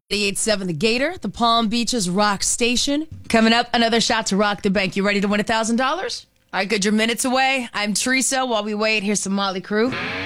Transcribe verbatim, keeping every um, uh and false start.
eighty-eight seven The Gator, the Palm Beaches Rock Station. Coming up, another shot to rock the bank. You ready to win one thousand dollars? All right, good. You're minutes away. I'm Teresa. While we wait, here's some Motley Crue.